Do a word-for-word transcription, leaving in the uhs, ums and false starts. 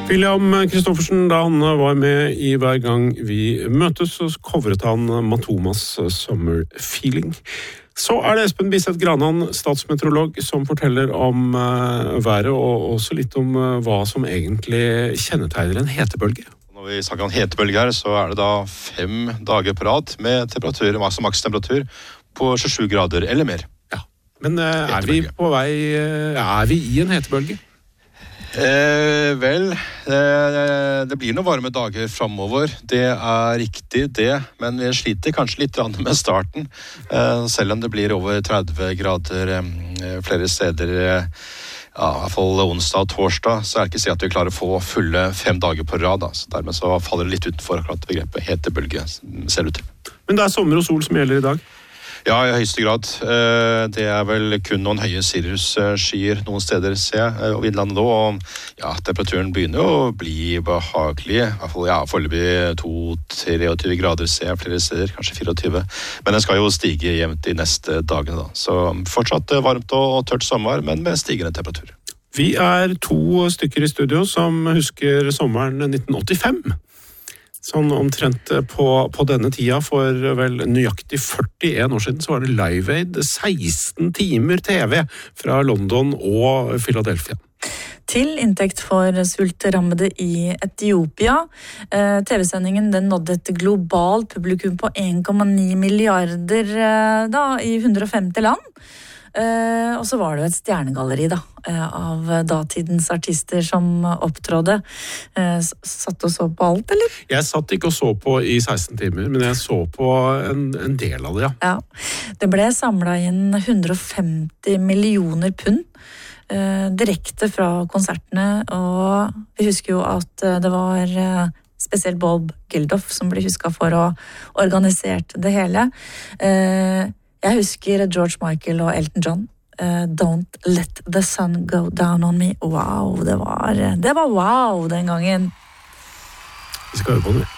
William Kristoffersen, da han var med i Hver gang vi møtes, så covret han Matomas Summer Feeling. Så er det Espen Biseth Granand, statsmeteorolog, som forteller om uh, været, og også litt om uh, hva som egentlig kjennetegner en hetebølge. Når vi snakker om hetebølge her, så er det da fem dager på rad med temperatur, maks og maks temperatur på tjuesju grader eller mer. Ja, men uh, er vi på vei, uh, er vi i en hetebølge? Eh, vel, eh, det blir noen varme dager fremover, det er riktig det, men vi sliter kanskje litt med starten, eh, selv om det blir over tretti grader eh, flere steder, eh, ja, i hvert fall onsdag og torsdag, så er det ikke å si at vi klarer å få fulle fem dager på rad, da. Så dermed så faller det litt utenfor akkurat begrepet hetebølge, ser det ut til. Men det er sommer og sol som gjelder i dag? Ja, i høyeste grad. Det er vel kun noen høye sirrusskyer noen steder, ser jeg, og Innlandet da, og ja, temperaturen begynner å bli behagelig, i hvert fall, ja, foreløpig to-tre og tjue grader ser jeg flere steder, kanskje fire-og-tjue, men den skal jo stige jevnt de neste dagene da, så fortsatt varmt og tørt sommer, men med stigende temperatur. Vi er to stykker i studio som husker sommeren nitten åttifem. Sånn omtrent på, på denne tida, for vel nøyaktig førtien år siden, så var det Live Aid, seksten timer T V fra London og Philadelphia. Til inntekt for sultrammede i Etiopia. Eh, T V-sendingen den nådde et globalt publikum på en komma ni milliarder eh, da, i hundre og femti land. Uh, og så var det jo et stjernegalleri da, uh, av datidens artister som opptrådde. Uh, satt og så på alt, eller? Jeg satt ikke og så på i seksten timer, men jeg så på en, en del av det, ja. Ja. Det ble samlet inn hundre og femti millioner pund uh, direkte fra konsertene, og vi husker jo at uh, det var uh, spesielt Bob Geldof som ble husket for å organisere det hele. Uh, Jeg husker George Michael og Elton John. Uh, Don't let the sun go down on me. Wow, det var, det var wow den gangen. Vi skal høre på det.